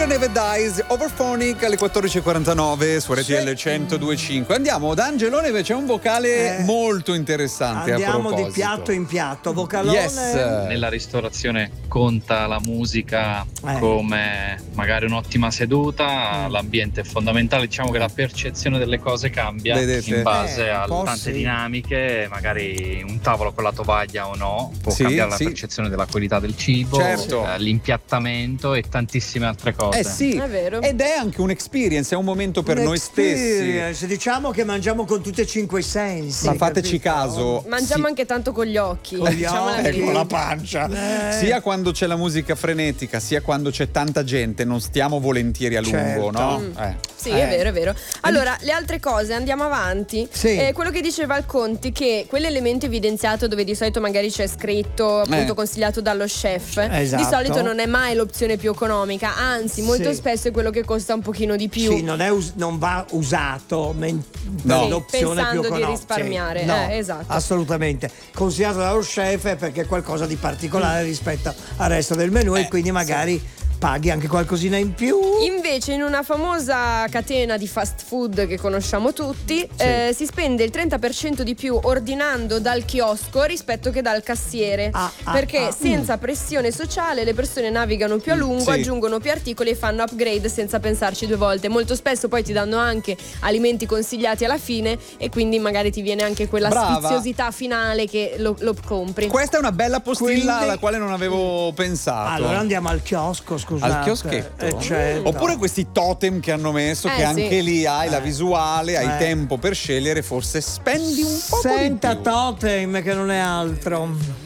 Children Never Dies, Overphonic alle 14.49 su RTL 102.5. Andiamo da Angelone, invece è un vocale molto interessante. Andiamo a proposito. di piatto in piatto, vocalone. Yes. Nella ristorazione conta la musica come magari un'ottima seduta, l'ambiente è fondamentale, diciamo che la percezione delle cose cambia. Vedete? In base a tante sì. dinamiche, magari un tavolo con la tovaglia o no può cambiare la percezione della qualità del cibo, certo. L'impiattamento e tantissime altre cose. Sì, è vero. Ed è anche un'experience, è un momento per noi stessi. Diciamo che mangiamo con tutti e 5 i sensi. Ma fateci capito? caso. Mangiamo anche tanto con gli occhi. Con gli diciamo la occhi, verità. con la pancia. Sia quando c'è la musica frenetica, sia quando c'è tanta gente, non stiamo volentieri a lungo, Certo. no? Sì, è vero, è vero. Allora, le altre cose, andiamo avanti. Sì. Quello che diceva il Conti, che quell'elemento evidenziato dove di solito magari c'è scritto, appunto consigliato dallo chef, Esatto. di solito non è mai l'opzione più economica, anzi molto Sì. spesso è quello che costa un pochino di più. Sì, non va usato per No. l'opzione Pensando più di economica. risparmiare. Sì, no, Esatto. assolutamente. Consigliato dallo chef è perché è qualcosa di particolare rispetto al resto del menù e quindi magari paghi anche qualcosina in più. Invece in una famosa catena di fast food che conosciamo tutti si spende il 30% di più ordinando dal chiosco rispetto che dal cassiere, perché senza pressione sociale le persone navigano più a lungo, aggiungono più articoli e fanno upgrade senza pensarci due volte. Molto spesso poi ti danno anche alimenti consigliati alla fine e quindi magari ti viene anche quella sfiziosità finale che lo compri. Questa è una bella postilla Quindi- alla quale non avevo pensato. Allora andiamo al chiosco, scusate. Al chioschetto. Certo. Oppure questi totem che hanno messo, che anche lì hai la visuale, hai tempo per scegliere, forse spendi un po' Senta di più. totem che non è altro.